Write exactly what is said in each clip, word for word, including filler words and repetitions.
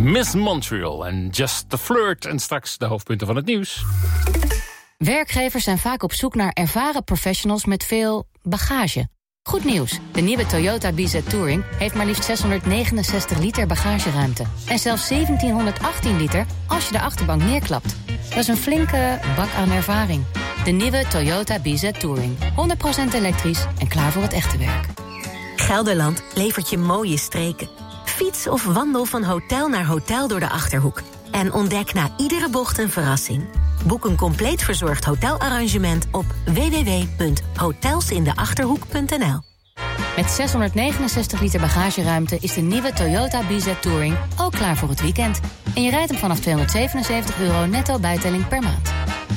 Miss Montreal en Just the Flirt. En straks de hoofdpunten van het nieuws. Werkgevers zijn vaak op zoek naar ervaren professionals met veel bagage. Goed nieuws, de nieuwe Toyota B Z Touring heeft maar liefst zeshonderdnegenenzestig liter bagageruimte. En zelfs zeventienhonderdachttien liter als je de achterbank neerklapt. Dat is een flinke bak aan ervaring. De nieuwe Toyota B Z Touring. honderd procent elektrisch en klaar voor het echte werk. Gelderland levert je mooie streken. Fiets of wandel van hotel naar hotel door de Achterhoek. En ontdek na iedere bocht een verrassing. Boek een compleet verzorgd hotelarrangement op w w w punt hotelsindeachterhoek punt n l. Met zeshonderdnegenenzestig liter bagageruimte is de nieuwe Toyota B Z Touring ook klaar voor het weekend. En je rijdt hem vanaf tweehonderdzevenenzeventig euro netto bijtelling per maand.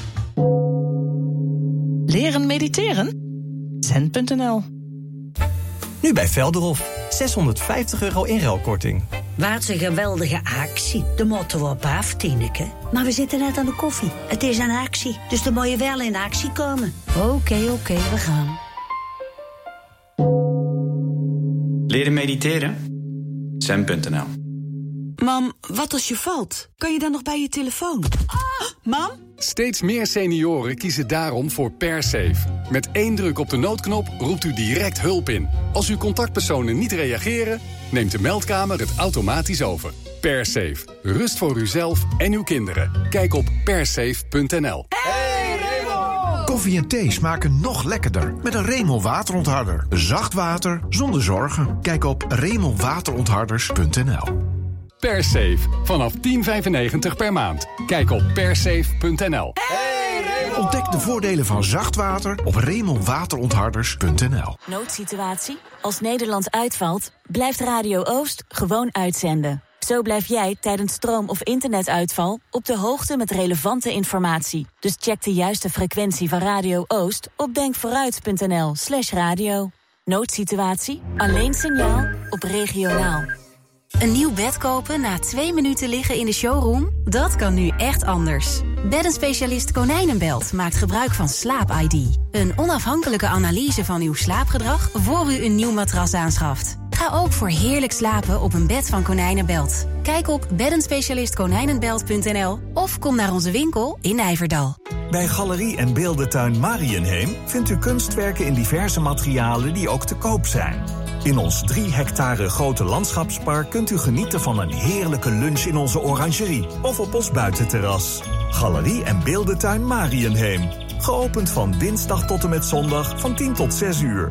Leren mediteren? Zen punt n l. Nu bij Velderhof. zeshonderdvijftig euro inruilkorting. Wat een geweldige actie. De motto op af, Tineke. Maar we zitten net aan de koffie. Het is een actie, dus dan moet je wel in actie komen. Oké, okay, oké, okay, we gaan. Leren mediteren? Zen punt n l. Mam, wat als je valt? Kan je dan nog bij je telefoon? Ah, mam? Steeds meer senioren kiezen daarom voor PerSafe. Met één druk op de noodknop roept u direct hulp in. Als uw contactpersonen niet reageren, neemt de meldkamer het automatisch over. PerSafe. Rust voor uzelf en uw kinderen. Kijk op persafe punt n l. Hey Remo! Koffie en thee smaken nog lekkerder met een Remo waterontharder. Zacht water zonder zorgen. Kijk op remo waterontharders punt n l. PerSafe. Vanaf tien vijfennegentig per maand. Kijk op persafe punt n l. Hey, ontdek de voordelen van zacht water op remo waterontharders punt n l. Noodsituatie? Als Nederland uitvalt, blijft Radio Oost gewoon uitzenden. Zo blijf jij tijdens stroom- of internetuitval op de hoogte met relevante informatie. Dus check de juiste frequentie van Radio Oost op denkvooruit punt n l slash radio. Noodsituatie? Alleen signaal op regionaal. Een nieuw bed kopen na twee minuten liggen in de showroom? Dat kan nu echt anders. Beddenspecialist Konijnenbelt maakt gebruik van Slaap I D. Een onafhankelijke analyse van uw slaapgedrag voor u een nieuw matras aanschaft. Ga ook voor heerlijk slapen op een bed van Konijnenbelt. Kijk op beddenspecialist konijnenbelt punt n l of kom naar onze winkel in Nijverdal. Bij Galerie en Beeldentuin Marienheem vindt u kunstwerken in diverse materialen die ook te koop zijn. In ons drie hectare grote landschapspark kunt u genieten van een heerlijke lunch in onze orangerie of op ons buitenterras. Galerie en Beeldentuin Marienheem. Geopend van dinsdag tot en met zondag van tien tot zes uur.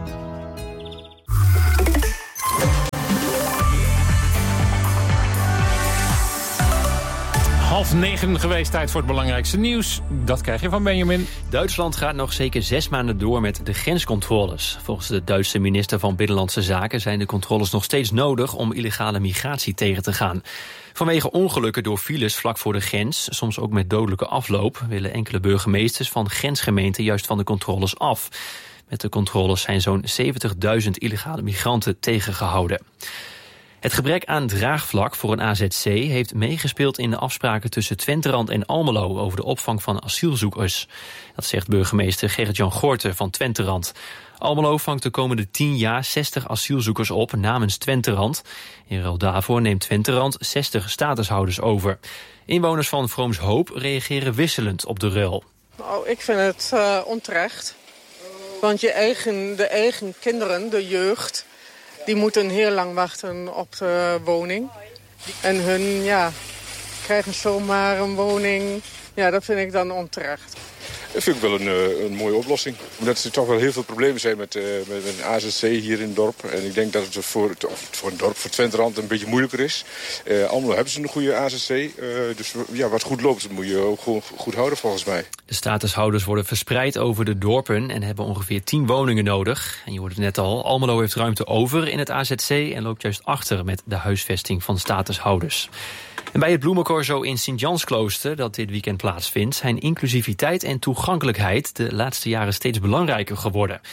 Half negen geweest, tijd voor het belangrijkste nieuws. Dat krijg je van Benjamin. Duitsland gaat nog zeker zes maanden door met de grenscontroles. Volgens de Duitse minister van Binnenlandse Zaken zijn de controles nog steeds nodig om illegale migratie tegen te gaan. Vanwege ongelukken door files vlak voor de grens, soms ook met dodelijke afloop, willen enkele burgemeesters van grensgemeenten juist van de controles af. Met de controles zijn zo'n zeventigduizend illegale migranten tegengehouden. Het gebrek aan draagvlak voor een A Z C heeft meegespeeld in de afspraken tussen Twenterand en Almelo over de opvang van asielzoekers. Dat zegt burgemeester Gerrit-Jan Gorter van Twenterand. Almelo vangt de komende tien jaar zestig asielzoekers op namens Twenterand. In ruil daarvoor neemt Twenterand zestig statushouders over. Inwoners van Vroomshoop reageren wisselend op de ruil. Nou, ik vind het uh, onterecht. Want je eigen, de eigen kinderen, de jeugd, die moeten heel lang wachten op de woning. En hun, ja, krijgen zomaar een woning. Ja, dat vind ik dan onterecht. Dat vind ik wel een, een mooie oplossing. Omdat er toch wel heel veel problemen zijn met, uh, met een A Z C hier in het dorp. En ik denk dat het voor, het, voor een dorp, voor Twenterand, een beetje moeilijker is. Uh, Almelo hebben ze een goede A Z C. Uh, dus ja, wat goed loopt, dat moet je ook goed, goed houden volgens mij. De statushouders worden verspreid over de dorpen en hebben ongeveer tien woningen nodig. En je hoort het net al, Almelo heeft ruimte over in het A Z C en loopt juist achter met de huisvesting van statushouders. En bij het bloemencorso in Sint-Jansklooster dat dit weekend plaatsvindt, zijn inclusiviteit en toegankelijkheid de laatste jaren steeds belangrijker geworden.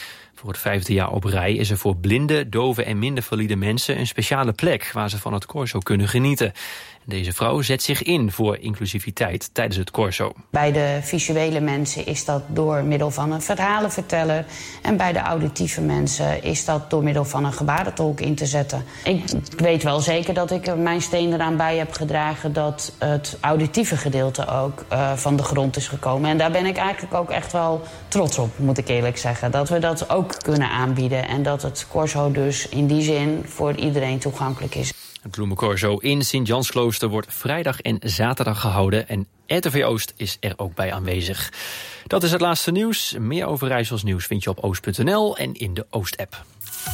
Voor het vijfde jaar op rij is er voor blinde, doven en minder valide mensen een speciale plek waar ze van het Corso kunnen genieten. Deze vrouw zet zich in voor inclusiviteit tijdens het Corso. Bij de visuele mensen is dat door middel van een verhalenverteller. En bij de auditieve mensen is dat door middel van een gebarentolk in te zetten. Ik weet wel zeker dat ik mijn steen eraan bij heb gedragen dat het auditieve gedeelte ook uh, van de grond is gekomen. En daar ben ik eigenlijk ook echt wel trots op, moet ik eerlijk zeggen. Dat we dat ook kunnen aanbieden en dat het Corso dus in die zin voor iedereen toegankelijk is. Het Bloemencorso in Sint-Jansklooster wordt vrijdag en zaterdag gehouden en R T V Oost is er ook bij aanwezig. Dat is het laatste nieuws. Meer Overijssels nieuws vind je op oost punt n l en in de Oost-app.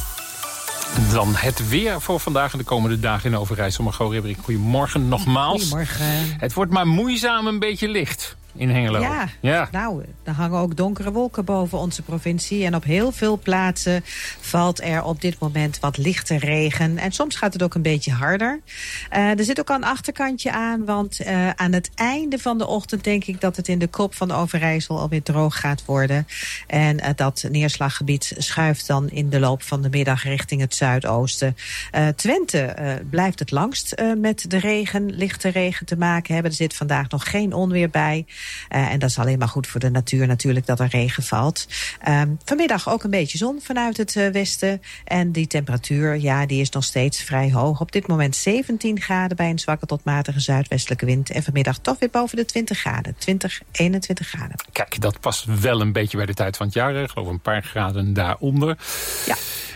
Dan het weer voor vandaag en de komende dagen in Overijssel. Margot Ribberik, goedemorgen nogmaals. Goedemorgen. Het wordt maar moeizaam een beetje licht in Hengelo. Ja, ja, nou, er hangen ook donkere wolken boven onze provincie. En op heel veel plaatsen valt er op dit moment wat lichte regen. En soms gaat het ook een beetje harder. Uh, er zit ook al een achterkantje aan, want uh, aan het einde van de ochtend denk ik dat het in de kop van Overijssel alweer droog gaat worden. En uh, dat neerslaggebied schuift dan in de loop van de middag richting het zuidoosten. Uh, Twente uh, blijft het langst uh, met de regen, lichte regen te maken hebben. Er zit vandaag nog geen onweer bij. Uh, en dat is alleen maar goed voor de natuur natuurlijk dat er regen valt. Um, vanmiddag ook een beetje zon vanuit het uh, westen. En die temperatuur, ja, die is nog steeds vrij hoog. Op dit moment zeventien graden bij een zwakke tot matige zuidwestelijke wind. En vanmiddag toch weer boven de twintig graden. twintig, eenentwintig graden. Kijk, dat past wel een beetje bij de tijd van het jaar. Ik geloof een paar graden daaronder. Ja.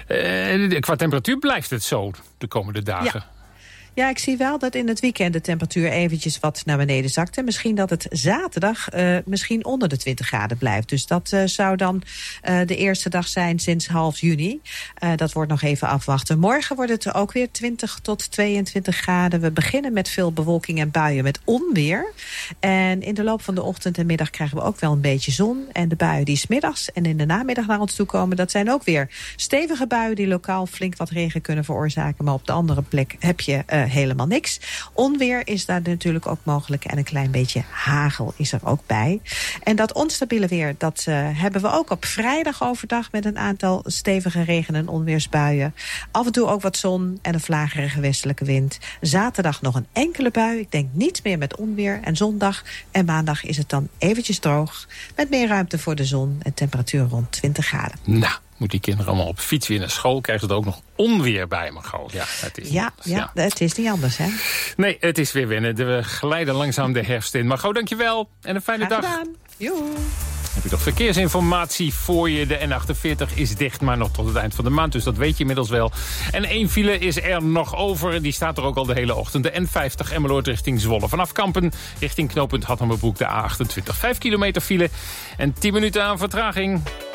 Uh, qua temperatuur blijft het zo de komende dagen. Ja. Ja, ik zie wel dat in het weekend de temperatuur eventjes wat naar beneden zakt. En misschien dat het zaterdag uh, misschien onder de twintig graden blijft. Dus dat uh, zou dan uh, de eerste dag zijn sinds half juni. Uh, dat wordt nog even afwachten. Morgen wordt het ook weer twintig tot tweeëntwintig graden. We beginnen met veel bewolking en buien met onweer. En in de loop van de ochtend en middag krijgen we ook wel een beetje zon. En de buien die 's middags en in de namiddag naar ons toe komen, dat zijn ook weer stevige buien die lokaal flink wat regen kunnen veroorzaken. Maar op de andere plek heb je uh, helemaal niks. Onweer is daar natuurlijk ook mogelijk en een klein beetje hagel is er ook bij. En dat onstabiele weer, dat uh, hebben we ook op vrijdag overdag met een aantal stevige regen- en onweersbuien. Af en toe ook wat zon en een vlagerige westelijke wind. Zaterdag nog een enkele bui. Ik denk niets meer met onweer. En zondag en maandag is het dan eventjes droog. Met meer ruimte voor de zon en temperatuur rond twintig graden. Nou, moet die kinderen allemaal op fiets weer naar school, krijgen ze er ook nog onweer bij, Margot. Ja, het is, ja, ja, ja, het is niet anders, hè? Nee, het is weer wennen. We glijden langzaam de herfst in. Margot, dankjewel en een fijne Graag dag. gedaan. Joe. Heb je nog verkeersinformatie voor je? De N achtenveertig is dicht, maar nog tot het eind van de maand. Dus dat weet je inmiddels wel. En één file is er nog over. Die staat er ook al de hele ochtend. De N vijftig Emmeloord richting Zwolle. Vanaf Kampen richting knooppunt Hattemerbroek de A achtentwintig. Vijf kilometer file en tien minuten aan vertraging.